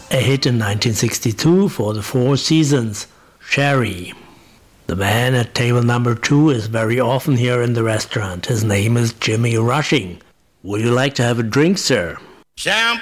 A hit in 1962 for the Four Seasons, Sherry. The man at table number 2 is very often here in the restaurant. His name is Jimmy Rushing. Would you like to have a drink, sir?